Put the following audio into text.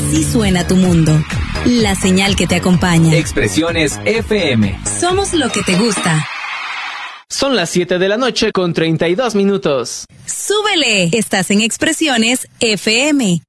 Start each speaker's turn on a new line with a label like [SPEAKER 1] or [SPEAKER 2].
[SPEAKER 1] Así suena tu mundo. La señal que te acompaña.
[SPEAKER 2] Expresiones FM.
[SPEAKER 1] Somos lo que te gusta.
[SPEAKER 3] Son las 7 de la noche con 32 minutos.
[SPEAKER 1] ¡Súbele! Estás en Expresiones FM.